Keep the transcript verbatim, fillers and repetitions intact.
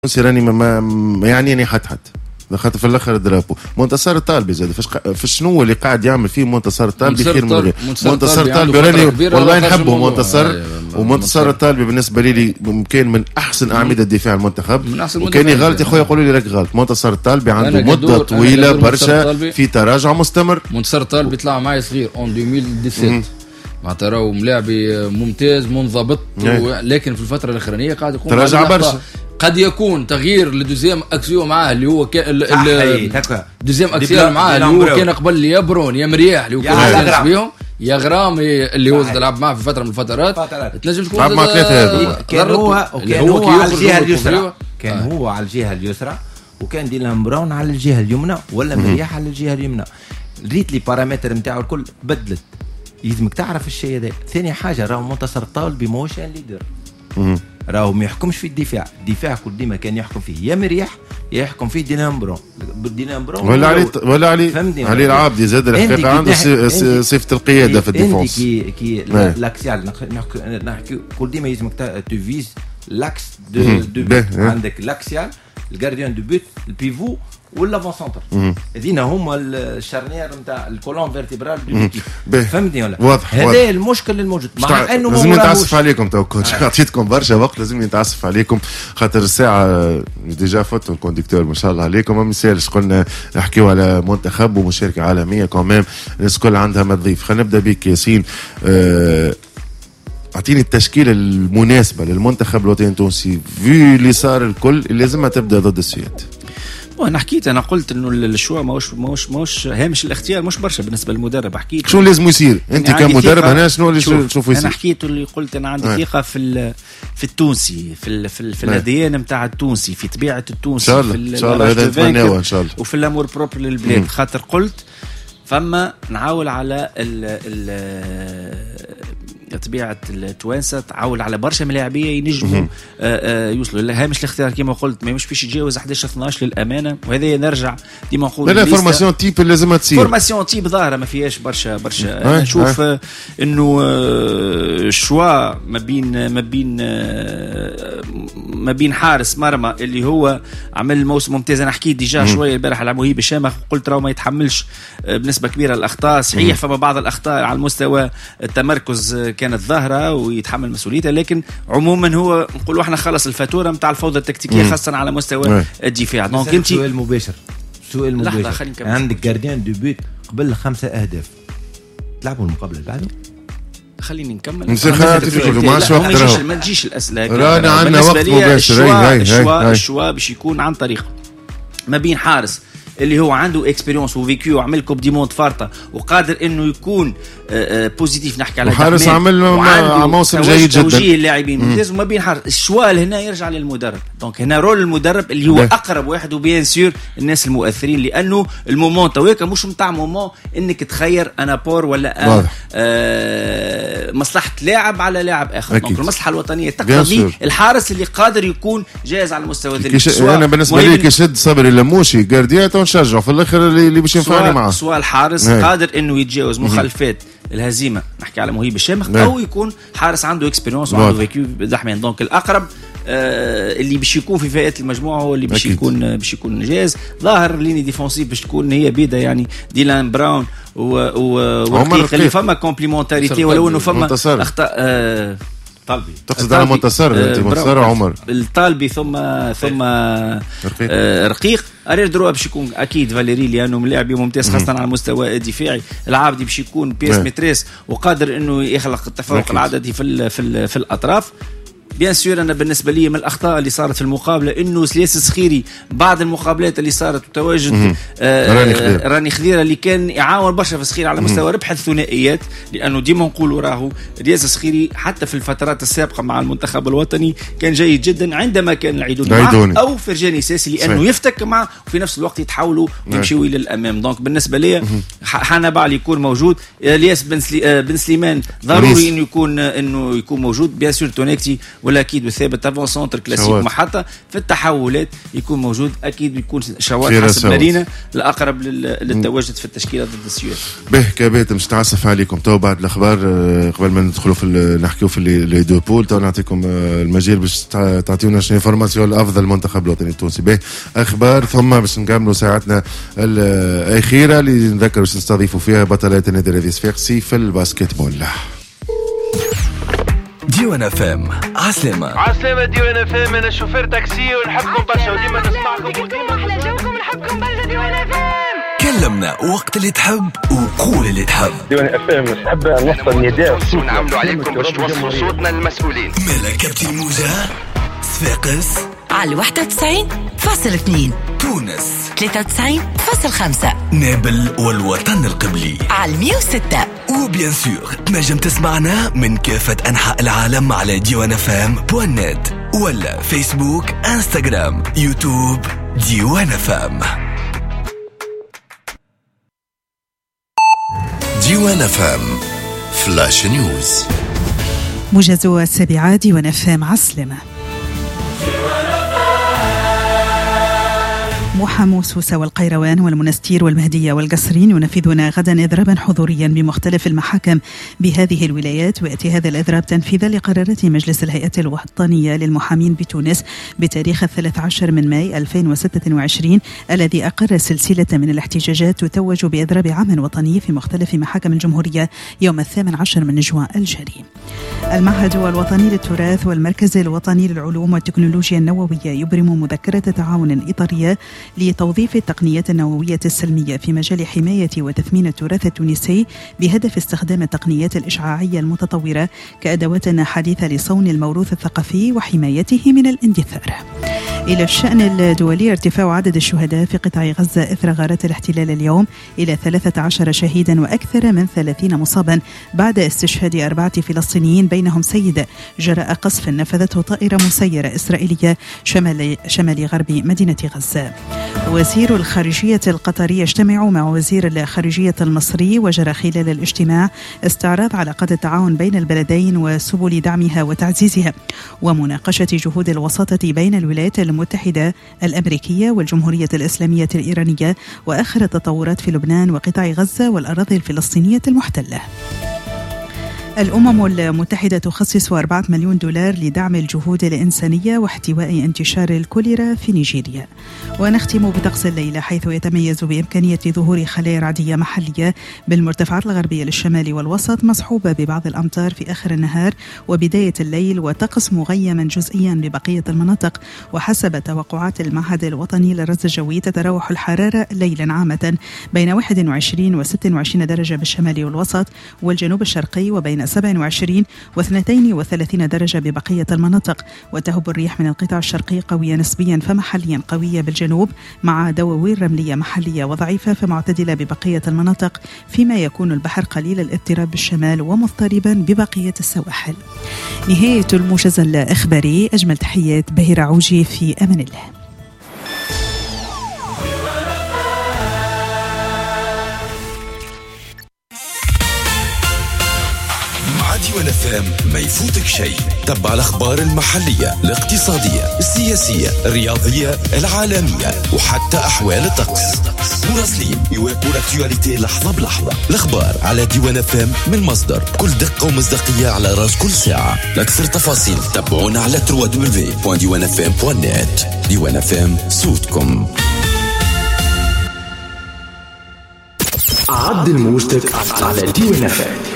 راني ما, ما يعنيني حد حد خاطر في الاخر درابو منتصر الطالبي زاد فاش في شنو اللي قاعد يعمل فيه منتصر الطالبي خير من غيره. منتصر الطالبي راني والله نحبه منتصر، ومنتصر الطالبي بالنسبه لي كان من احسن اعمده الدفاع المنتخب، وكان غلط يا خويا يقولوا لي راك غلط. منتصر الطالبي عنده مده طويله برشا في تراجع مستمر. منتصر الطالبي طلع معي صغير اون ألفين وسبعطاش معناتها راهو ملاعبي ممتاز منضبط، لكن في الفتره الاخرانيه قاعد يقوم تراجع برشا. قد يكون تغيير لدوزيام اكسيو معاه اللي هو كان دوزيام اكسيو معاه اللي هو كان قبل يا برون يا مرياح اللي هو كان بيهم يا غرام اللي هو لعب معاه في فتره من الفترات تنجم تكون لعب مع ثلاثه هذو. كان هو وكان هو على الجهه اليسرى كان هو على الجهه اليسرى وكان ديلان براون على الجهه اليمنى ولا مرياح على الجهه اليمنى. ريت لي بارامتر نتاعو الكل بدلت. لازمك تعرف الشيء هذا. ثاني حاجه راهو منتصر الطالبي ماهوش ليدر، راهو ما يحكمش في الدفاع. الدفاع كل ديما كان يحكم فيه يا مريح يا يحكم فيه ديلان برون. ديلان برون ولا علي ولا علي علي العابدي زاد الحقيقه عنده صفه القياده في الديفونس. كي كي لاكسيال نحكي كل ديما لازمك تفيز لاكس دو دو عندك لاكسيال الجارديان دو بوت البيفو ولا فون سنتر. هذينا هما الشارنير نتاع الكولون فيرتيبرال دو ليكيب. فهمتني ولا واضح. هذا المشكل الموجود مع انه لازم نتعصف عليكم تو كوتش. عطيتكم برشا وقت لازم نتعصف عليكم خاطر الساعه ديجا فوت الكونديكتور ما شاء الله عليكم. ما مثالش قلنا نحكيو على منتخب ومشاركه عالميه كمان الناس كل عندها ما تضيف. خلينا نبدا بك ياسين. أه اعطيني التشكيله المناسبه للمنتخب الوطني التونسي في اللي صار الكل اللي لازمها تبدا ضد السويد. وانا حكيت انا قلت انه الشوا ماهوش ماهوش ماهوش هامش الاختيار مش برشا بالنسبه للمدرب. حكيت شو لازم يصير انت كمدرب هنا شنو اللي تشوفوا يصير؟ انا حكيت اللي قلت انا عندي ثقه آه. في في التونسي في ال في, ال في الاديان نتاع التونسي في طبيعه التونسي إن شاء الله. في ان شاء الله هذا نتمناه ان شاء الله وفي الامور بروبر للبلاد. خاطر قلت فما نعاول على ال ال طبيعه التوانسه تعول على برشا ملاعبيه ينجموا يوصلوا لهامش الاختيار كما قلت ما مش باش يتجاوز احد عشر اثناش للامانه. وهذا نرجع ديما نقول لا فورماسيون تيب اللي لازم تصير فورماسيون تيب ظاهره ما فيهاش برشا برشا. انا نشوف انه الشوا ما بين ما بين ما بين حارس مرمى اللي هو عمل موسم ممتاز. انا حكيت ديجا شويه البارح على مهيب الشامخ قلت راهو ما يتحملش بنسبه كبيره الاخطاء. صحيح فما بعض الاخطاء على المستوى التمركز كانت ظاهره ويتحمل مسؤوليتها، لكن عموما هو نقولوا احنا خلص الفاتوره نتاع الفوضى التكتيكيه خاصه على مستوى الدفاع. دونك انت سؤال مباشر سؤال مباشر عندك جارديان دو بوت قبل خمسه اهداف تلعبوا المقابله اللي بعده. خليني نكمل. ما تجيش الاسئله رانا عندنا وقت مباشر. الشوا الشوا باش يكون عن طريق ما بين حارس اللي هو عنده اكسبيريونس وفيكيو وعمل كوب دي موند فارطه وقادر انه يكون بوزيتيف. نحكي على حارس عمل موسم جيد جدا توجيه اللاعبين ممتاز. وما بين حارس الشوال هنا يرجع للمدرب. دونك هنا رول المدرب اللي هو ده. اقرب واحد وبيان سور الناس المؤثرين لانه المومون تويكا مش نتاع مومون انك تخير انا بور ولا آه مصلحه لاعب على لاعب اخر. دونك المصلحه الوطنيه تقتضي الحارس اللي قادر يكون جاهز على المستوى ذلك. كش... انا بالنسبه لي كشد صبري اللموشي جارديات ونشجع في الاخر اللي باش ينفعني معاه. سواء الحارس هي. قادر انه يتجاوز مخالفات الهزيمه نحكي على مهيب الشامخ نعم. او يكون حارس عنده اكسبيريونس وعنده فيكيو دحمين. دونك الاقرب آه اللي باش يكون في فئات المجموعه هو اللي باش يكون باش يكون جاهز. ظاهر ليني ديفونسيف باش تكون هي بيدا يعني ديلان براون ورقيق اللي فما كومبليمونتاريتي ولو انه فما اخطاء آه طالبي. تقصد على منتصر انت منتصر عمر الطالبي ثم ثم رقيق, آه رقيق. ارير دروا باش يكون اكيد فاليري لانه ملاعب ممتاز خاصه على المستوى الدفاعي. العابدي باش يكون بيس متريس وقادر انه يخلق التفوق العددي في ال في, ال في الاطراف. بيان سور انا بالنسبه لي من الاخطاء اللي صارت في المقابله انه سليس السخيري بعض المقابلات اللي صارت وتواجد آه راني خديرة. راني خديره اللي كان يعاون برشا في السخيري على مستوى ربح الثنائيات لانه ديما نقولوا راهو رياض السخيري حتى في الفترات السابقه مع المنتخب الوطني كان جيد جدا عندما كان العيدون معه او فرجاني ساسي لانه صحيح. يفتك معه وفي نفس الوقت يتحولوا ويمشيوا الى الامام. دونك بالنسبه لي حنبال يكون موجود. الياس بن, سلي... بن سليمان ضروري انه يكون انه يكون موجود. بيان سور تونيكتي ولا اكيد وثابت افون سونتر كلاسيك محطه في التحولات يكون موجود اكيد بيكون شوات حسب مارينا الاقرب للتواجد في التشكيله ضد السويد. به كابتن مش تعسف عليكم تو بعد الاخبار قبل ما ندخلوا في نحكيو في لي دو بول تو نعطيكم المجال باش تعطيونا شنو انفورماسيون الافضل المنتخب الوطني التونسي. به اخبار ثم باش نكملوا ساعتنا الاخيره اللي نذكر باش نستضيفوا فيها بطلات النادي الرياضي الصفاقسي في الباسكت بول. ديوان اف ام عسلامة عسلامة ديوان اف ام. انا شوفير تاكسي ونحبكم برشا وديما نسمعكم وديما احلى جوكم نحبكم برشا ديوان اف ام. كلمنا وقت اللي تحب وقول اللي تحب. ديوان اف ام نحب نوصل نداء ونعملوا عليكم باش توصلوا صوتنا للمسؤولين. مالا كابتن موجة صفاقس على واحد وتسعين فاصلة اثنين، تونس ثلاثة وتسعين فاصلة خمسة، نابل والوطن القبلي على مية وستة، وبيان سور تنجم تسمعنا من كافة أنحاء العالم على ديوان اف ام بوان نت ولا فيسبوك انستغرام يوتيوب ديوان اف ام. ديوان اف ام فلاش نيوز. موجز السابعة ديوان اف ام عسلمة. محامو سوسة والقيروان والمنستير والمهدية والقصرين ينفذون غدا إضرابا حضوريا بمختلف المحاكم بهذه الولايات. ويأتي هذا الإضراب تنفيذا لقرارات مجلس الهيئة الوطنية للمحامين بتونس بتاريخ الثالث عشر من ماي ألفين وستة وعشرين الذي أقر سلسلة من الاحتجاجات تتوج بإضراب عام وطني في مختلف محاكم الجمهورية يوم الثامن عشر من نجوى الجاري. المعهد الوطني للتراث والمركز الوطني للعلوم والتكنولوجيا النووية يبرم مذكرة تعاون إطارية لتوظيف التقنيات النووية السلمية في مجال حماية وتثمين التراث التونسي بهدف استخدام التقنيات الإشعاعية المتطورة كأدوات حديثة لصون الموروث الثقافي وحمايته من الاندثار. إلى الشأن الدولي، ارتفاع عدد الشهداء في قطاع غزة إثر غارات الاحتلال اليوم إلى ثلاثة عشر شهيدا وأكثر من ثلاثين مصابا بعد استشهاد أربعة فلسطينيين بينهم سيد جراء قصف نفذته طائرة مسيرة إسرائيلية شمال, شمال غرب مدينة غزة. وزير الخارجية القطري يجتمع مع وزير الخارجية المصري، وجرى خلال الاجتماع استعراض علاقات التعاون بين البلدين وسبل دعمها وتعزيزها ومناقشة جهود الوساطة بين الولايات المتحدة الأمريكية والجمهورية الإسلامية الإيرانية وآخر التطورات في لبنان وقطاع غزة والأراضي الفلسطينية المحتلة. الأمم المتحدة تخصص أربعة مليون دولار لدعم الجهود الإنسانية واحتواء انتشار الكوليرا في نيجيريا. ونختم بطقس الليلة حيث يتميز بإمكانية ظهور خلايا رعدية محلية بالمرتفعات الغربية للشمال والوسط مصحوبة ببعض الأمطار في آخر النهار وبداية الليل، وطقس مغيما جزئيا ببقية المناطق. وحسب توقعات المعهد الوطني للرصد الجوي تتراوح الحرارة ليلا عامة بين واحد وعشرين و ستة وعشرين درجة بالشمال والوسط والجنوب الشرقي، وبين سبعة وعشرين و اثنين وثلاثين درجة ببقية المناطق. وتهب الرياح من القطاع الشرقي قوية نسبيا فمحليا قوية بالجنوب مع دواوين رملية محلية وضعيفة فمعتدلة ببقية المناطق، فيما يكون البحر قليل الاضطراب بالشمال ومضطربا ببقية السواحل. نهاية الموجز الإخباري. أجمل تحيات بهيرة عوجي، في أمان الله. ديوان اف ام ما يفوتك شيء. تبع الاخبار المحليه الاقتصاديه السياسيه الرياضيه العالميه وحتى احوال الطقس. مراسلين يواكبوا الاكتواليتي لحظه بلحظه. الاخبار على ديوان اف ام من مصدر بكل دقه ومصداقيه على راس كل ساعه. لاكثر تفاصيل تابعونا على دبليو دبليو دبليو دوت ديوان اف ام دوت نت. ديوان اف ام صوتكم. عدل موجتك على ديوان اف ام.